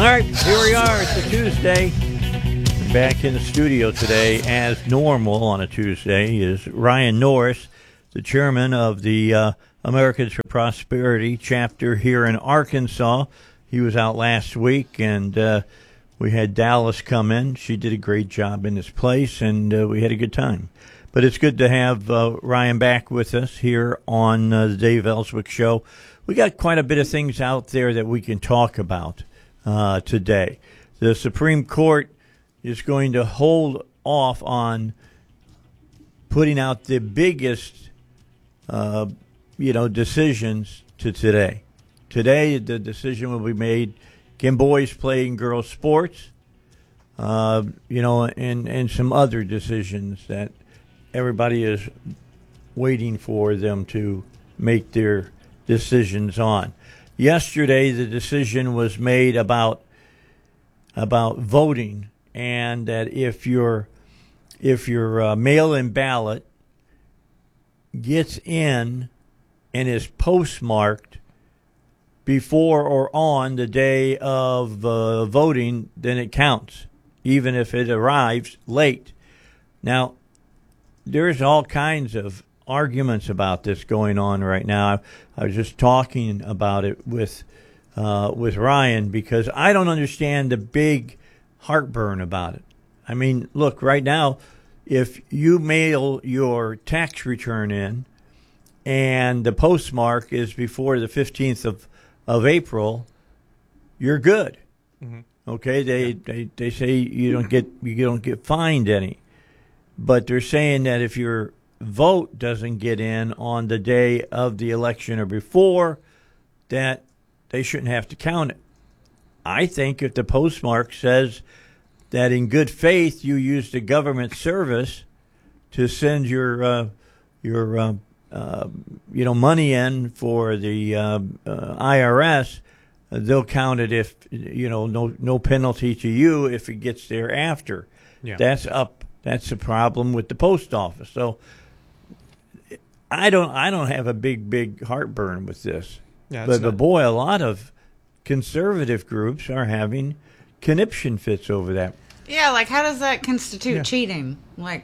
right, here we are. It's a Tuesday. Back in the studio today, as normal on a Tuesday, is Ryan Norris, the chairman of the Americans for Prosperity chapter here in Arkansas. He was out last week, and we had Dallas come in. She did a great job in this place, and we had a good time. But it's good to have Ryan back with us here on the Dave Ellswick Show. We got quite a bit of things out there that we can talk about today. The Supreme Court is going to hold off on putting out the biggest, decisions to today. Today, the decision will be made: can boys play in girls' sports? And some other decisions that everybody is waiting for them to make their decisions on. Yesterday, the decision was made about voting, and that if your mail-in ballot gets in and is postmarked before or on the day of voting, then it counts, even if it arrives late. Now, there's all kinds of arguments about this going on right now. I was just talking about it with Ryan, because I don't understand the big heartburn about it. I mean, look, right now, if you mail your tax return in and the postmark is before the 15th of April, you're good. Mm-hmm. Okay, they say you don't get fined any, but they're saying that if your vote doesn't get in on the day of the election or before, that they shouldn't have to count it. I think if the postmark says that in good faith you used a government service to send your money in for the IRS, they'll count it if no penalty to you if it gets there after. Yeah. That's the problem with the post office. So I don't have a big heartburn with this. Yeah, but boy, a lot of conservative groups are having conniption fits over that. Yeah, like how does that constitute cheating? Like,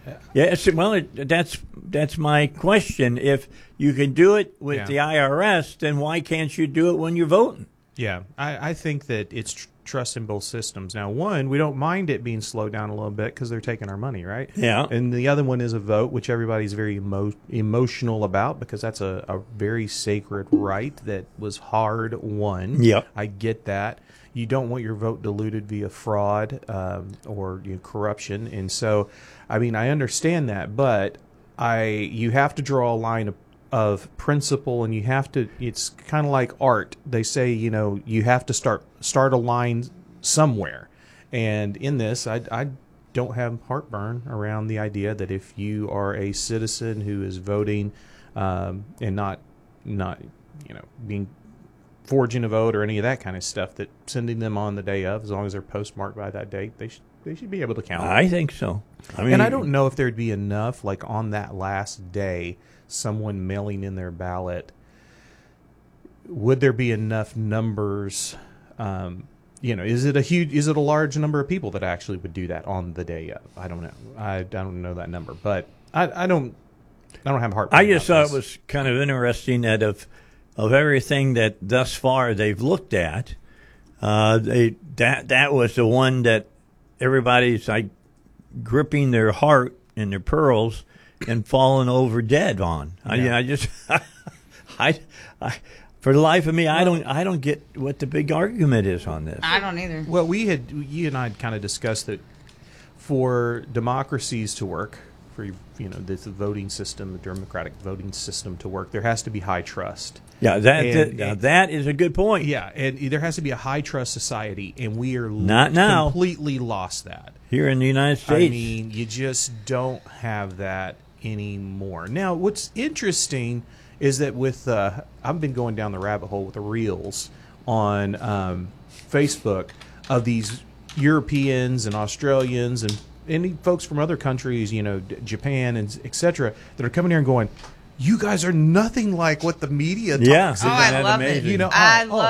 that's my question. If you can do it with the IRS, then why can't you do it when you're voting? Yeah, I think that it's trust in both systems. Now, one, we don't mind it being slowed down a little bit because they're taking our money, right? Yeah. And the other one is a vote, which everybody's very emotional about, because that's a very sacred right that was hard won. Yeah. I get that. You don't want your vote diluted via fraud or corruption. And so, I mean, I understand that, but you have to draw a line of principle, and you have to, it's kind of like art. They say, you have to start a line somewhere. And in this, I don't have heartburn around the idea that if you are a citizen who is voting and not being forging a vote or any of that kind of stuff, that sending them on the day of, as long as they're postmarked by that date, they should be able to count. I think so. And I don't know if there'd be enough, like on that last day, someone mailing in their ballot. Would there be enough numbers? Is it a large number of people that actually would do that on the day of? I don't know. I don't know that number, but I don't have heart. I just thought it was kind of interesting that of everything that thus far they've looked at, that was the one that everybody's like gripping their heart and their pearls and falling over dead on. Yeah. I for the life of me, I don't get what the big argument is on this. I don't either. Well, you and I had kind of discussed that for democracies to work, for the voting system, the democratic voting system to work, there has to be high trust. Yeah, that is a good point. Yeah, and there has to be a high trust society, and we are not now completely lost that here in the United States. I mean, you just don't have that anymore. Now, what's interesting is that with I've been going down the rabbit hole with the reels on Facebook of these Europeans and Australians and any folks from other countries, Japan and etc., that are coming here and going, you guys are nothing like what the media talks about. I love it. I love it.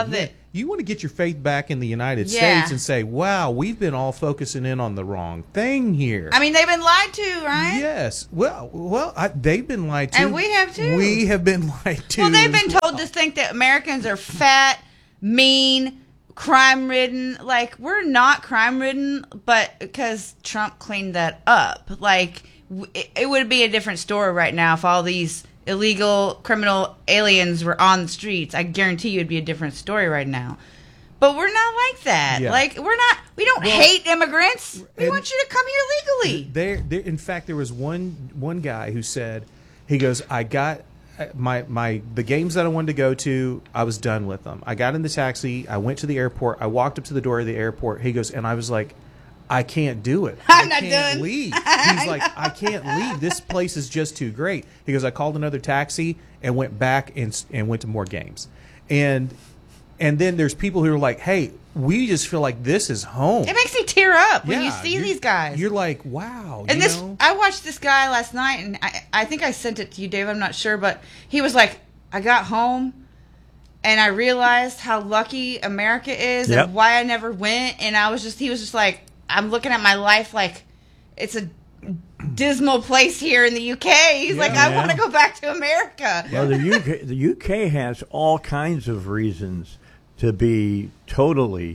you want to get your faith back in the United Yeah. States and say, wow, we've been all focusing in on the wrong thing here. I mean, they've been lied to, right? Yes. Well, they've been lied to. And we have too. We have been lied to. Well, they've as been well. told to think that Americans are fat, mean, crime-ridden. Like, we're not crime-ridden, but because Trump cleaned that up. Like, it would be a different story right now if all these illegal criminal aliens were on the streets. I guarantee you it'd be a different story right now. But we're not like that. Yeah. Like, we don't hate immigrants. We and- want you to come here legally. There, in fact, there was one guy who said, he goes, I got the games that I wanted to go to, I was done with them. I got in the taxi, I went to the airport, I walked up to the door of the airport. He goes, and I was like, I can't do it. I'm I not can't done. leave. He's like, I can't leave. This place is just too great. He goes, I called another taxi and went back and went to more games. And then there's people who are like, hey, we just feel like this is home. It makes me tear up when you Yeah, see you're- these guys. You're like, wow. And you this, know? I watched this guy last night, and I think I sent it to you, Dave. I'm not sure, but he was like, I got home, and I realized how lucky America is, Yep. and why I never went. And he was just like, I'm looking at my life like it's a dismal place here in the UK. He's like, I Yeah. want to go back to America. Well, the UK has all kinds of reasons to be totally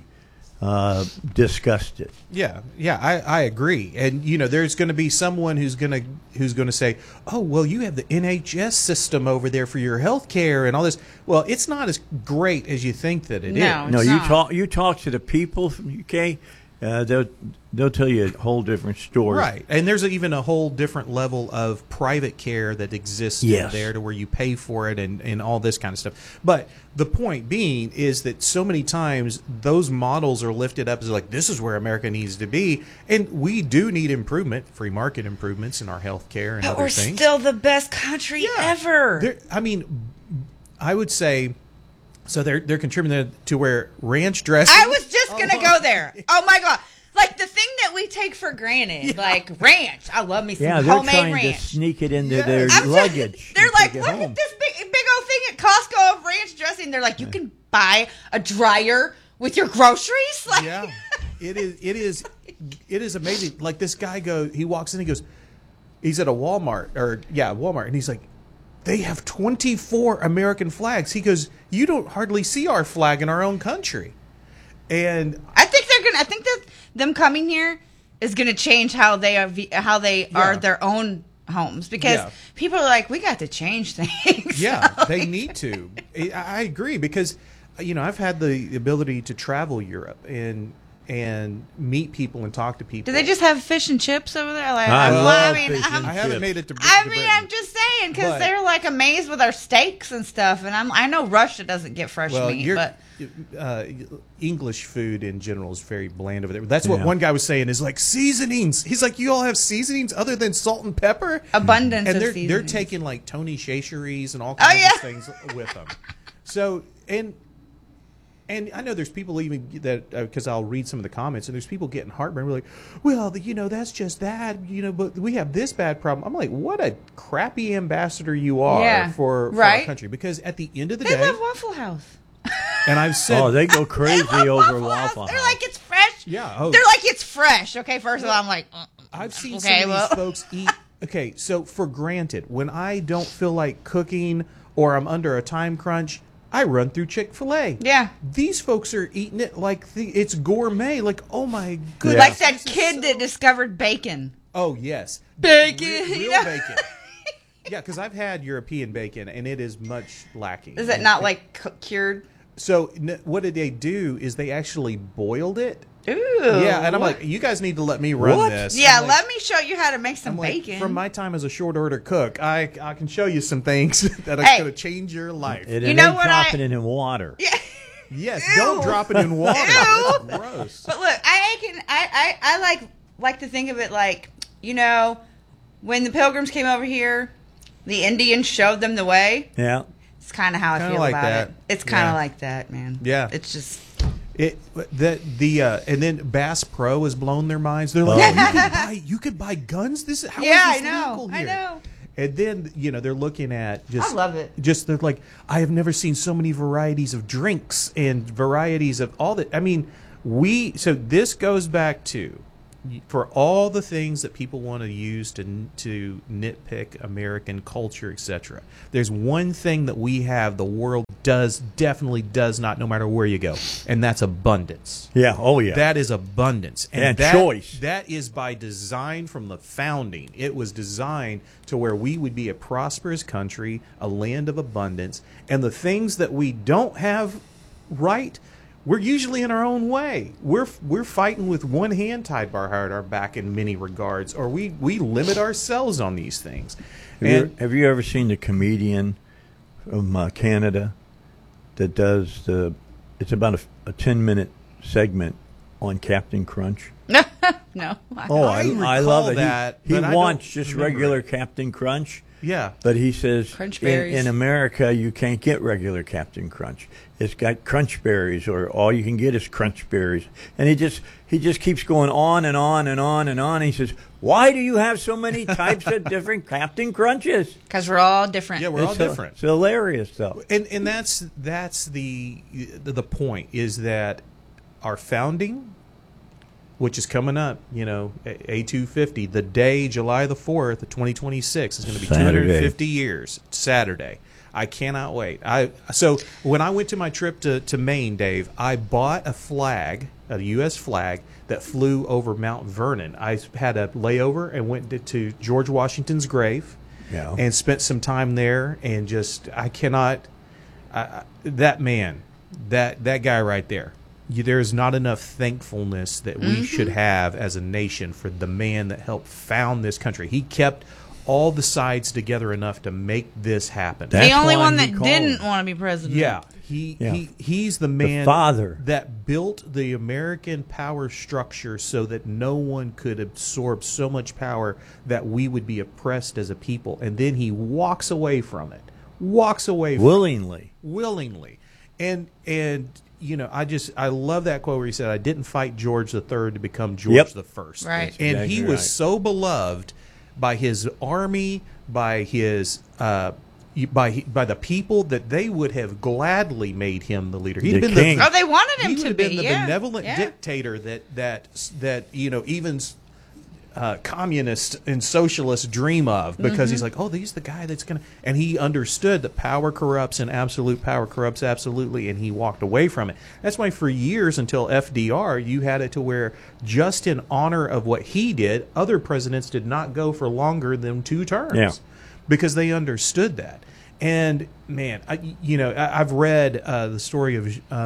disgusted. Yeah, I agree. And there's going to be someone who's going to say, "Oh, well, you have the NHS system over there for your health care and all this." Well, it's not as great as you think that it is. No. No, It's not. you talk to the people from UK, they'll tell you a whole different story. Right. And there's even a whole different level of private care that exists Yes. in there to where you pay for it and all this kind of stuff. But the point being is that so many times those models are lifted up as like, this is where America needs to be. And we do need improvement, free market improvements in our health care and But other we're things. still the best country ever. I mean, I would say, so they're contributing to where ranch dressing. I was just going to go there. Oh, my God. Like the thing that we take for granted, like ranch. I love me some Yeah, they're homemade trying ranch. to sneak it into Yes. their I'm luggage. Just, they're and like, take it look home. at this big old thing at Costco of ranch dressing. They're like, you can buy a dryer with your groceries. Like, Yeah, it is amazing. Like this guy he walks in, he goes, he's at a Walmart and he's like, they have 24 American flags. He goes, you don't hardly see our flag in our own country. And I think that them coming here is gonna change how they are their own homes, because Yeah. people are like, we got to change things. yeah, they need to. I agree, because I've had the ability to travel Europe and meet people and talk to people. Do they just have fish and chips over there? Like, I love mean, fish and I haven't chips. made it to. I'm just saying, because But- they're like amazed with our steaks and stuff, and I know Russia doesn't get fresh meat, but English food in general is very bland over there. That's what Yeah. one guy was saying, is like seasonings. He's like, you all have seasonings other than salt and pepper? abundance And of they're seasonings. taking like Tony Chachere's and all kinds yeah. of things with them. So and I know there's people even that, because I'll read some of the comments, and there's people getting heartburn. We're like, well, that's just that, but we have this bad problem. I'm like, what a crappy ambassador you are Yeah. for our Right. country. Because at the end of the They day, love Waffle House. and I've said, Oh, they go crazy They love over Waffle House. They're like, it's fresh. Yeah, oh. They're like, it's fresh. Okay, first of all, I'm like, I've seen okay, some of these folks eat. Okay, so for granted, when I don't feel like cooking or I'm under a time crunch, I run through Chick-fil-A. yeah. These folks are eating it like it's gourmet. Like, oh my goodness. Yeah. Like that this is kid so- that discovered bacon. Oh, yes. Bacon, Real yeah. bacon. Yeah, because I've had European bacon, and it is much lacking. Is it not like cured? So what did they do is they actually boiled it. Ooh. Yeah, and I'm like, you guys need to let me run What? this. Yeah, I'm like, let me show you how to make some I'm like, bacon. from my time as a short order cook, I can show you some things that are Hey. going to change your life. And You they know what dropping it in water. yeah. Yes, Ew. don't drop it in water. Ew. That's gross. But look, I like to think of it like, when the Pilgrims came over here, the Indians showed them the way. Yeah. It's kind of how I Kinda feel like about that. it. It's kind of Yeah. like that, man. Yeah. It's just And then Bass Pro has blown their minds. They're like, you could buy guns. How is Yeah, this I know. legal I here? know. And then, they're looking at just. I love it. Just they're like, I have never seen so many varieties of drinks and varieties of all that. I mean, so this goes back to, for all the things that people want to use to nitpick American culture, etc. There's one thing that we have the world definitely does not, no matter where you go, and that's abundance. Yeah. Oh, yeah. That is abundance. And choice. That is by design from the founding. It was designed to where we would be a prosperous country, a land of abundance, and the things that we don't have right, we're usually in our own way. We're fighting with one hand tied behind our back in many regards, or we limit ourselves on these things. Have you ever seen the comedian from Canada that does it's about a 10-minute segment on Captain Crunch? No. I love it. That, he but I wants don't just remember regular it. Captain Crunch. Yeah. But he says Crunch berries. in America you can't get regular Captain Crunch. It's got crunch berries, or all you can get is crunch berries. And he just keeps going on and on and on and on. He says, "Why do you have so many types of different Captain Crunches?" Because we're all different. Yeah, we're all different. It's hilarious, though. And that's the point, is that our founding, which is coming up, A250, the day, July the 4th of 2026, is going to be Saturday. 250 years, Saturday. I cannot wait. So when I went to my trip to Maine, Dave, I bought a flag, a U.S. flag, that flew over Mount Vernon. I had a layover and went to George Washington's grave, Yeah. and spent some time there, and just, I cannot, that man, that guy right there, there is not enough thankfulness that we should have as a nation for the man that helped found this country. He kept all the sides together enough to make this happen. That's the only why one he that called. didn't want to be president. Yeah, Yeah. he's the man, father. that built the American power structure so that no one could absorb so much power that we would be oppressed as a people. And then he walks away from it. Willingly. And I love that quote where he said, "I didn't fight George III to become George the First." Right. That's And exactly he was right. so beloved by his army, by his by the people, that they would have gladly made him the leader. He'd The been king. Oh, they wanted him he would to have be. been the Yeah. benevolent Yeah. dictator that even communists and socialists dream of, because he's like, oh, he's the guy that's going to... And he understood that power corrupts, and absolute power corrupts absolutely, and he walked away from it. That's why for years, until FDR, you had it to where, just in honor of what he did, other presidents did not go for longer than 2 terms. Yeah. Because they understood that. And man, I've read the story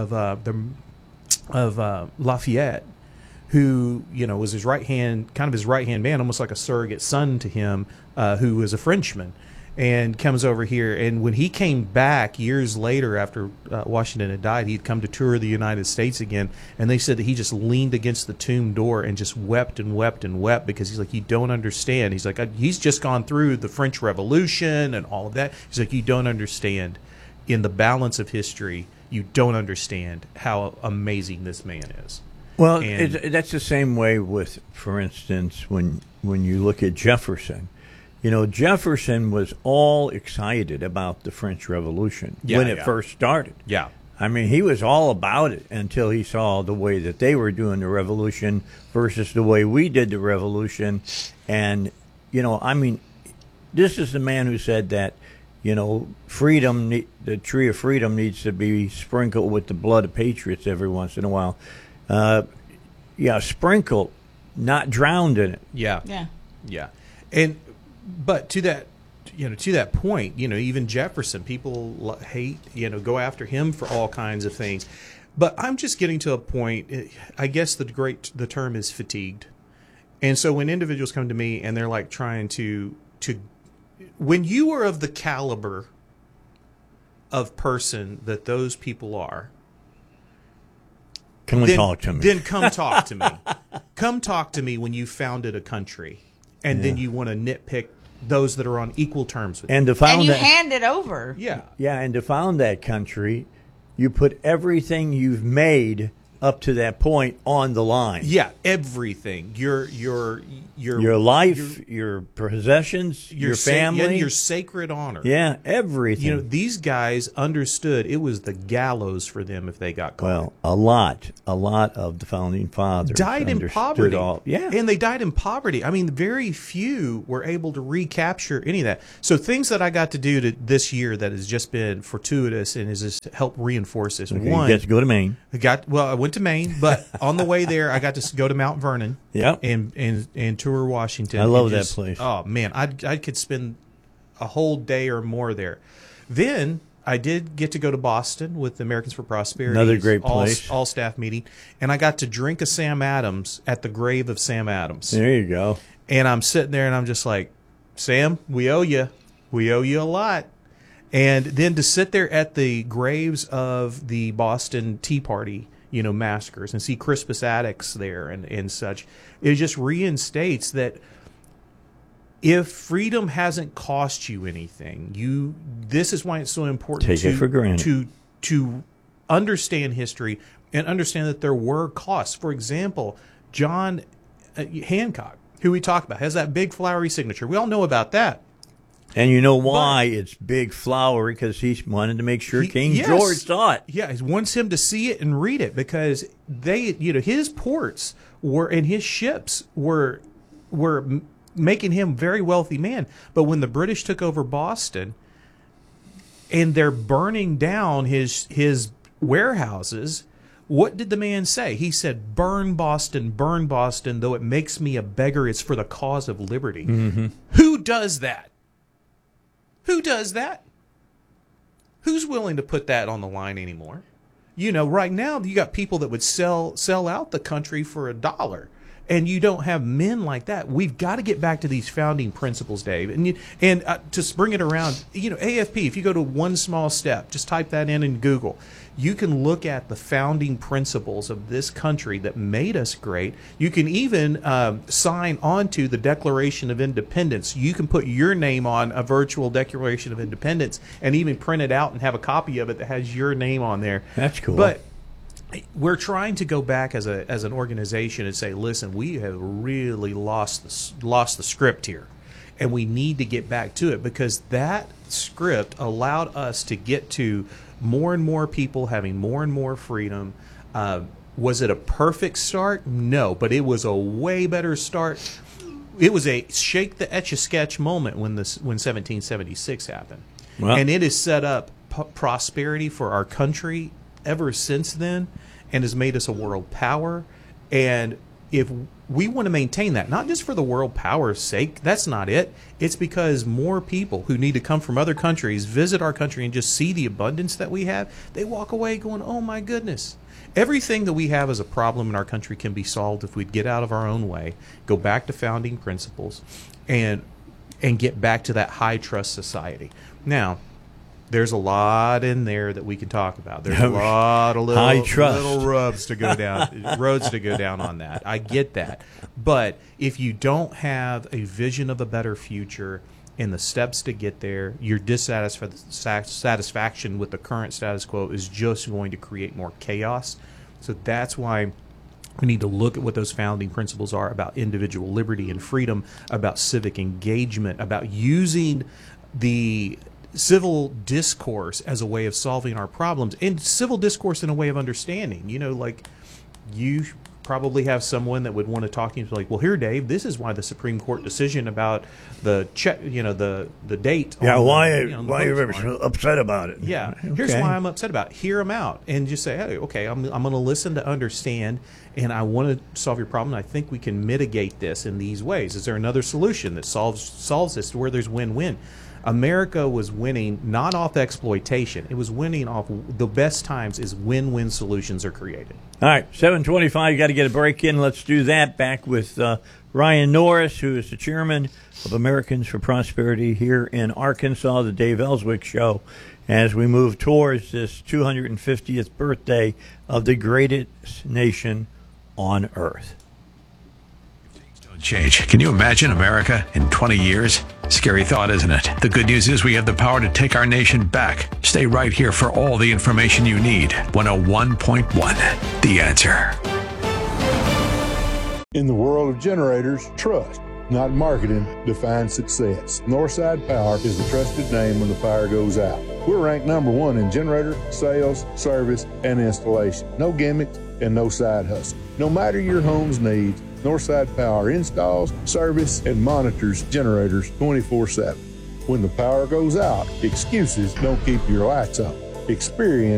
of Lafayette, who was his right hand man, almost like a surrogate son to him, who was a Frenchman, and comes over here. And when he came back years later, after Washington had died, he'd come to tour the United States again, and they said that he just leaned against the tomb door and just wept and wept and wept, because he's like, you don't understand. He's like, he's just gone through the French Revolution and all of that. He's like, you don't understand. In the balance of history, you don't understand how amazing this man is. Well, And- that's the same way with, for instance, when you look at Jefferson. Jefferson was all excited about the French Revolution when it first started. Yeah. I mean, he was all about it until he saw the way that they were doing the revolution versus the way we did the revolution. And, this is the man who said that, freedom, the tree of freedom needs to be sprinkled with the blood of patriots every once in a while. Sprinkled, not drowned in it. Yeah. Yeah. Yeah. But to that point, even Jefferson, people hate, go after him for all kinds of things. But I'm just getting to a point, I guess the term is fatigued. And so when individuals come to me and they're like trying to when you are of the caliber of person that those people are, Come and talk to me. Then come talk to me. Come talk to me when you founded a country, and then you want to nitpick those that are on equal terms with you. And to And found you that, hand it over. Yeah. and to found that country, you put everything you've made up to that point on the line. Yeah, everything. Your life, your possessions, your family, and your sacred honor. Yeah, everything. You know, these guys understood it was the gallows for them if they got caught. Well, a lot of the founding fathers died in understood poverty. Yeah, and they died in poverty. I mean, very few were able to recapture any of that. So things that I got to do this year that has just been fortuitous and has just helped reinforce this. okay, One, you get to go to Maine. I went to Maine, but on the way there, I got to go to Mount Vernon. Yep. and tour Washington. I love and that place. Oh man, I could spend a whole day or more there. Then I did get to go to Boston with the Americans for Prosperity. Another great place. All staff meeting, and I got to drink a Sam Adams at the grave of Sam Adams. There you go. And I'm sitting there, and I'm just like, Sam, we owe you a lot. And then to sit there at the graves of the Boston Tea Party, massacres, and see Crispus Attucks there and such, it just reinstates that if freedom hasn't cost you anything, this is why it's so important Take it for granted. to understand history and understand that there were costs. For example, John Hancock, who we talked about, has that big flowery signature. We all know about that. And you know why it's big flowery? Because he wanted to make sure King George saw it. Yeah, he wants him to see it and read it because his ports were and his ships were making him a very wealthy man. But when the British took over Boston and they're burning down his warehouses, what did the man say? He said, burn Boston, though it makes me a beggar, it's for the cause of liberty. Mm-hmm. Who does that? Who does that? Who's willing to put that on the line anymore? Right now you got people that would sell out the country for $1, and you don't have men like that. We've got to get back to these founding principles, Dave. And to bring it around, AFP. If you go to One Small Step, just type that in Google. You can look at the founding principles of this country that made us great. You can even sign on to the Declaration of Independence. You can put your name on a virtual Declaration of Independence and even print it out and have a copy of it that has your name on there. That's cool. But we're trying to go back as an organization and say, listen, we have really lost the script here, and we need to get back to it because that script allowed us to get to more and more people having more and more freedom. Was it a perfect start? No, but it was a way better start. It was a shake the Etch-a-Sketch moment when 1776 happened. Well, and it has set up prosperity for our country ever since then and has made us a world power. And if we want to maintain that, not just for the world power's sake, that's not it. It's because more people who need to come from other countries visit our country and just see the abundance that we have. They walk away going, oh my goodness. Everything that we have as a problem in our country can be solved if we get out of our own way, go back to founding principles, and get back to that high trust society. Now, there's a lot in there that we can talk about. There's a lot of little roads to go down on that. I get that. But if you don't have a vision of a better future and the steps to get there, your dissatisfaction with the current status quo is just going to create more chaos. So that's why we need to look at what those founding principles are about individual liberty and freedom, about civic engagement, about using the civil discourse as a way of solving our problems, and civil discourse in a way of understanding. Like you probably have someone that would want to talk to you like, well, here, Dave, this is why the Supreme Court decision about the date. Yeah, why are you so upset about it? Yeah, okay. Here's why I'm upset about it. Hear them out and just say, hey, okay, I'm going to listen to understand, and I want to solve your problem. I think we can mitigate this in these ways. Is there another solution that solves this to where there's win-win? America was winning not off exploitation. It was winning off the best times is win-win solutions are created. All right, 7:25, you got to get a break in. Let's do that. Back with Ryan Norris, who is the chairman of Americans for Prosperity here in Arkansas, the Dave Ellswick Show, as we move towards this 250th birthday of the greatest nation on earth. Change. Can you imagine America in 20 years? Scary thought, isn't it? The good news is we have the power to take our nation back. Stay right here for all the information you need. 101.1, The Answer. In the world of generators, trust, not marketing, defines success. Northside Power is the trusted name when the power goes out. We're ranked number 1 in generator, sales, service, and installation. No gimmicks and no side hustle. No matter your home's needs, Northside Power installs, service, and monitors generators 24/7. When the power goes out, excuses don't keep your lights on. Experience